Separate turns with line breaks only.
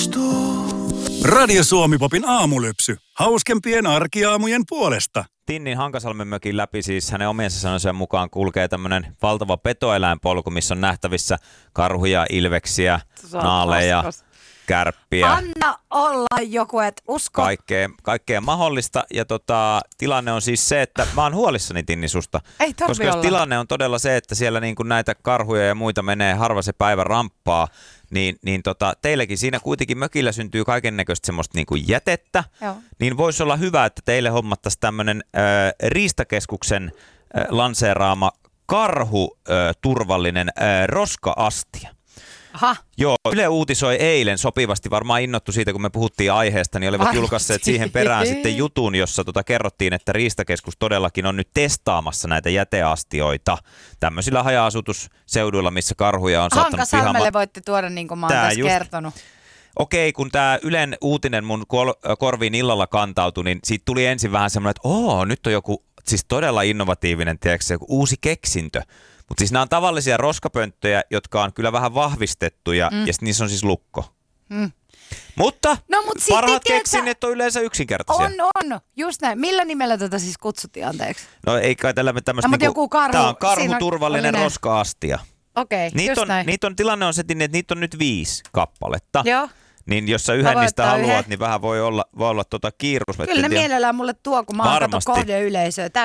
Radio Suomi-popin aamulypsy. Hauskempien arkiaamujen puolesta.
Tinnin Hankasalmen mökin läpi siis hänen omiensa sanojensa mukaan kulkee tämmöinen valtava petoeläinpolku, missä on nähtävissä karhuja, ilveksiä, naaleja, kärppiä.
Anna olla joku, et usko.
Kaikkea mahdollista. Ja tilanne on siis se, että mä oon huolissani, Tinni, susta.
Ei tarvi
koska jos
olla.
tilanne on todella se, että siellä niin kuin näitä karhuja ja muita menee harva se päivä ramppaa, niin teillekin siinä kuitenkin mökillä syntyy kaikennäköistä semmoista niin kuin jätettä. Joo. Niin voisi olla hyvä, että teille hommattaisiin tämmöinen Riistakeskuksen lanseeraama karhuturvallinen roska-astia.
Aha.
Joo, Yle uutisoi eilen sopivasti, varmaan innottu siitä, kun me puhuttiin aiheesta, niin olivat julkaisseet siihen perään sitten jutun, jossa kerrottiin, että Riistakeskus todellakin on nyt testaamassa näitä jäteastioita tämmöisillä haja-asutusseuduilla, missä karhuja on saattanut
Hankasalmelle voitte tuoda, niin kuin mä oon tässä kertonut.
Okei, kun tämä Ylen uutinen mun korviin illalla kantautui, niin siitä tuli ensin vähän semmoinen, että nyt on joku siis todella innovatiivinen, tiedätkö, joku uusi keksintö. Mutta siis nämä on tavallisia roskapönttöjä, jotka on kyllä vähän vahvistettuja, ja niissä on siis lukko. Mutta parhaat keksinnöt on yleensä yksinkertaisia.
On, just näin. Millä nimellä tätä siis kutsuttiin, anteeksi?
No ei kai tällä tämmöistä, tämä on karhuturvallinen roska-astia.
Okei, just näin.
Tilanne on se, että niitä on nyt 5 kappaletta.
Joo.
Niin jos sä yhden niistä haluat, niin vähän voi olla kiirus.
Kyllä ne mielellään mulle tuo, kun mä oon kohdeyleisöä.